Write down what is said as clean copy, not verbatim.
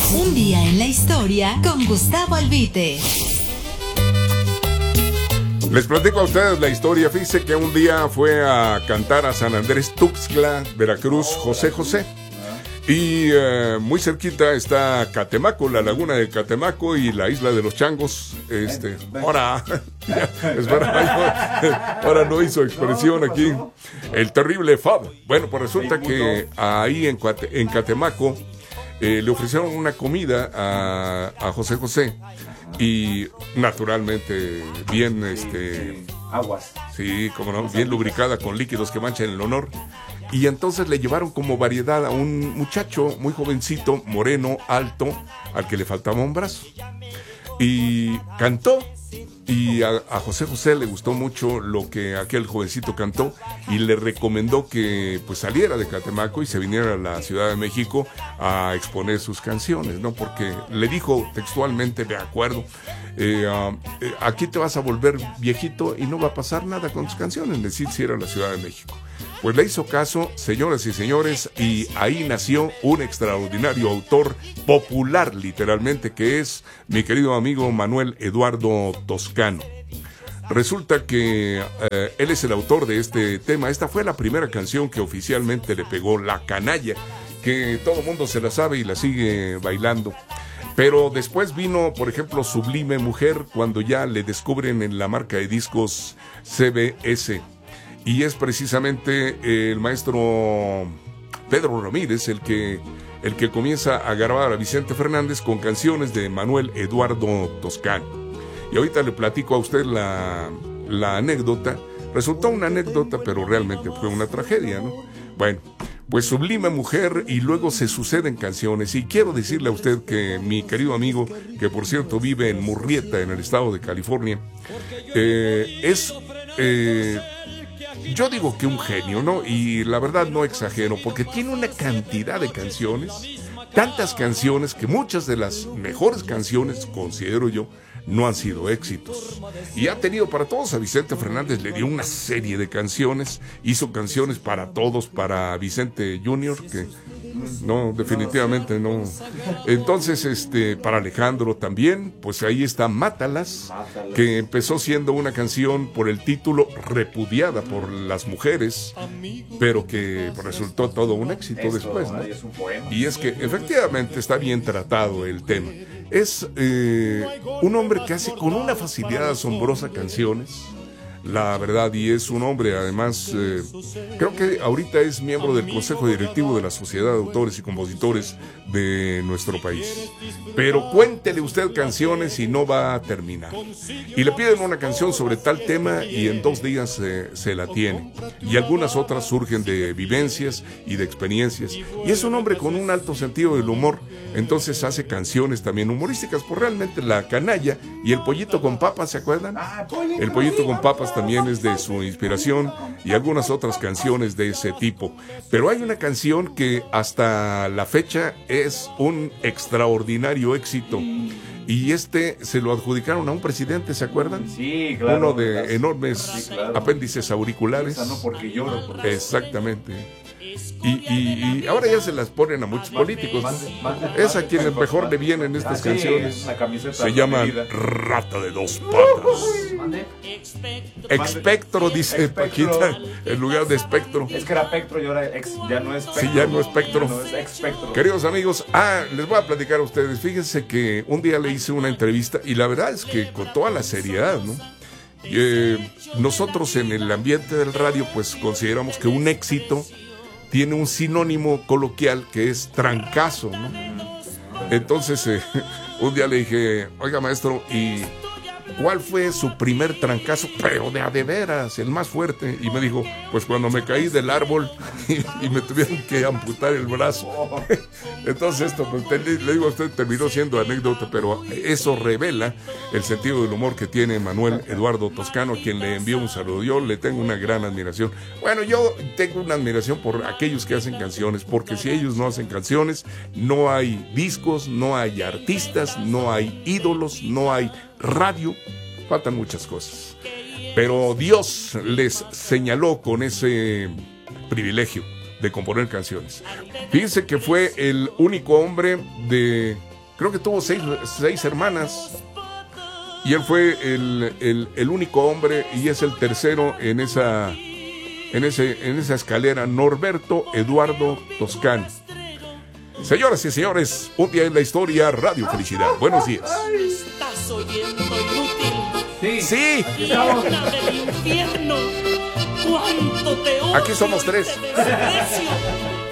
Un día en la historia con Gustavo Albite. Les platico a ustedes la historia. Fíjense que un día fue a cantar a San Andrés Tuxtla, Veracruz, José José. Y muy cerquita está Catemaco, la laguna de Catemaco y la isla de los Changos. Ahora no hizo expresión aquí. El terrible Fab. Bueno, pues resulta que ahí en Catemaco le ofrecieron una comida a José José. Y naturalmente bien aguas. Sí, como no, bien lubricada con líquidos que manchan el honor. Y entonces le llevaron como variedad a un muchacho muy jovencito, moreno, alto, al que le faltaba un brazo. Y cantó. Y a José José le gustó mucho lo que aquel jovencito cantó y le recomendó que pues saliera de Catemaco y se viniera a la Ciudad de México a exponer sus canciones, ¿no? Porque le dijo textualmente, de acuerdo, aquí te vas a volver viejito y no va a pasar nada con tus canciones, decir si era la Ciudad de México. Pues le hizo caso, señoras y señores, y ahí nació un extraordinario autor popular, literalmente, que es mi querido amigo Manuel Eduardo Toscano. Resulta que él es el autor de este tema. Esta fue la primera canción que oficialmente le pegó, La Canalla, que todo el mundo se la sabe y la sigue bailando. Pero después vino, por ejemplo, Sublime Mujer, cuando ya le descubren en la marca de discos CBS. Y es precisamente el maestro Pedro Ramírez el que comienza a grabar a Vicente Fernández con canciones de Manuel Eduardo Toscano. Y ahorita le platico a usted la anécdota. Resultó una anécdota, pero realmente fue una tragedia, ¿no? Bueno, pues Sublime Mujer y luego se suceden canciones. Y quiero decirle a usted que mi querido amigo, que por cierto vive en Murrieta, en el estado de California, yo digo que un genio, ¿no? Y la verdad no exagero, porque tiene una cantidad de canciones, tantas canciones que muchas de las mejores canciones, considero yo, no han sido éxitos. Y ha tenido para todos. A Vicente Fernández le dio una serie de canciones, hizo canciones para todos, para Vicente Junior, que no, definitivamente no. Entonces, para Alejandro también, pues ahí está Mátalas, que empezó siendo una canción por el título repudiada por las mujeres, pero que resultó todo un éxito después, ¿no? Y es que efectivamente está bien tratado el tema. Es un hombre que hace con una facilidad asombrosa canciones, la verdad, y es un hombre, además, creo que ahorita es miembro del Consejo Directivo de la Sociedad de Autores y Compositores de nuestro país. Pero cuéntele usted canciones y no va a terminar. Y le piden una canción sobre tal tema y en 2 días se la tiene. Y algunas otras surgen de vivencias y de experiencias. Y es un hombre con un alto sentido del humor. Entonces hace canciones también humorísticas. Pues realmente La Canalla y El Pollito con Papas, ¿se acuerdan? El Pollito con Papas también es de su inspiración y algunas otras canciones de ese tipo. Pero hay una canción que hasta la fecha es un extraordinario éxito. Y se lo adjudicaron a un presidente, ¿se acuerdan? Sí, claro. Uno de enormes apéndices auriculares. Esa no porque lloro. Exactamente. Y ahora ya se las ponen a muchos políticos. Es a quienes mejor le vienen estas canciones. Se llaman Rata de 2 patas. Expectro, dice Paquita, en lugar de espectro. Es que era Pectro y ahora ya no es Pectro. Sí, ya no es espectro. No es Expectro. Queridos amigos, les voy a platicar a ustedes. Fíjense que un día le hice una entrevista y la verdad es que con toda la seriedad, ¿no? Nosotros en el ambiente del radio pues consideramos que un éxito tiene un sinónimo coloquial que es trancazo, ¿no? Entonces un día le dije, oiga maestro, ¿y cuál fue su primer trancazo? Pero de veras, el más fuerte. Y me dijo, pues cuando me caí del árbol y me tuvieron que amputar el brazo. Entonces esto, pues, le digo a usted, terminó siendo anécdota, pero eso revela el sentido del humor que tiene Manuel Eduardo Toscano, a quien le envío un saludo. Yo le tengo una gran admiración. Bueno, yo tengo una admiración por aquellos que hacen canciones, porque si ellos no hacen canciones, no hay discos, no hay artistas, no hay ídolos, no hay radio, faltan muchas cosas. Pero Dios les señaló con ese privilegio de componer canciones. Fíjense que fue el único hombre de creo que tuvo seis hermanas. Y él fue el único hombre y es el tercero en esa escalera, Norberto Eduardo Toscano. Señoras y señores, un día en la historia, Radio Felicidad. Buenos días. ¿Estás oyendo, inútil? Sí. Llena del infierno. ¿Cuánto te odio? Aquí somos tres. Te desprecio.